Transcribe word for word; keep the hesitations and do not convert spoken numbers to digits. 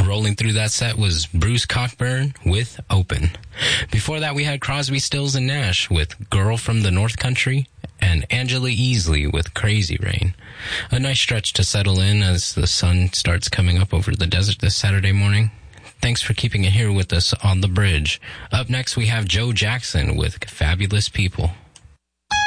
rolling through that set was Bruce Cockburn with Open. Before that, we had Crosby, Stills, and Nash with Girl from the North Country and Angela Easley with Crazy Rain. A nice stretch to settle in as the sun starts coming up over the desert this Saturday morning. Thanks for keeping it here with us on The Bridge. Up next, we have Joe Jackson with Fabulous People.